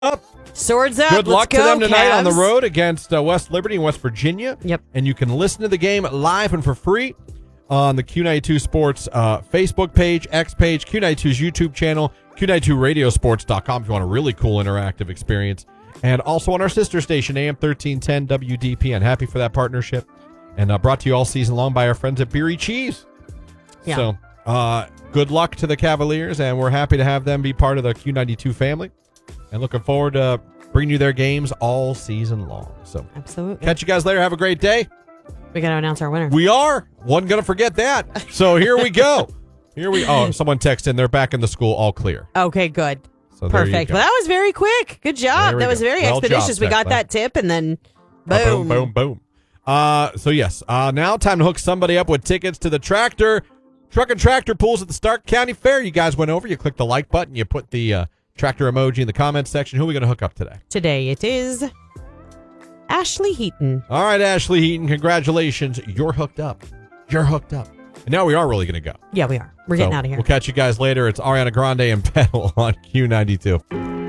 Up. Swords up. Good luck Let's to them go, tonight on the Cavs. road against West Liberty in West Virginia. Yep. And you can listen to the game live and for free on the Q92 Sports Facebook page, X page, Q92's YouTube channel, Q92radiosports.com if you want a really cool interactive experience. And also on our sister station, AM 1310 WDPN. Happy for that partnership. And brought to you all season long by our friends at Beery Cheese. Yeah. So good luck to the Cavaliers, and we're happy to have them be part of the Q92 family. And looking forward to bringing you their games all season long. So Absolutely. catch you guys later. Have a great day. We got to announce our winner. We are. Wasn't going to forget that. So here we go. Oh, someone texted in. They're back in the school, all clear. Okay, good. So there you Perfect. go. Well, that was very quick. Good job. There we That was go. very Well expeditious. job, We got Tesla. that tip, and then Boom, boom, boom. So yes, now time to hook somebody up with tickets to the Truck and Tractor Pools at the Stark County Fair. You guys went over, you clicked the like button, you put the tractor emoji in the comments section. Who are we going to hook up today? Today it is Ashley Heaton. All right, Ashley Heaton, congratulations. You're hooked up. You're hooked up. And now we are really going to go. Yeah, we are. We're getting out of here. We'll catch you guys later. It's Ariana Grande and Pedal on Q92.